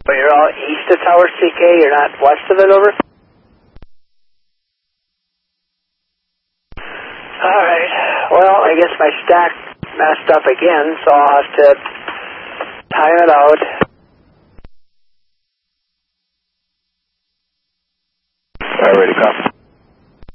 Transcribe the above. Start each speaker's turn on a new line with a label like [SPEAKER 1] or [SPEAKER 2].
[SPEAKER 1] But you're all east of Tower CK, you're not west of it, over? Alright, well, I guess my stack messed up again, so I'll have to time it out.
[SPEAKER 2] Alright, ready, copy.